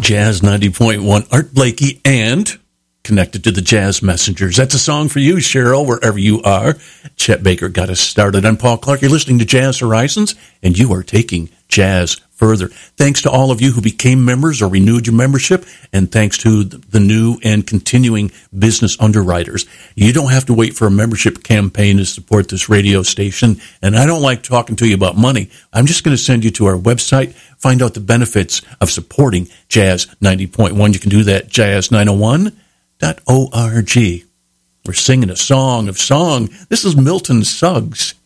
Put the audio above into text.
Jazz 90.1, Art Blakey, and connected to the Jazz Messengers. That's a song for you, Cheryl, wherever you are. Chet Baker got us started. I'm Paul Clark. You're listening to Jazz Horizons, and you are taking jazz further. Thanks to all of you who became members or renewed your membership, and thanks to the new and continuing business underwriters. You don't have to wait for a membership campaign to support this radio station, and I don't like talking to you about money. I'm just going to send you to our website, find out the benefits of supporting Jazz 90.1. You can do that, jazz901.org. We're singing a song of song. This is Milton Suggs.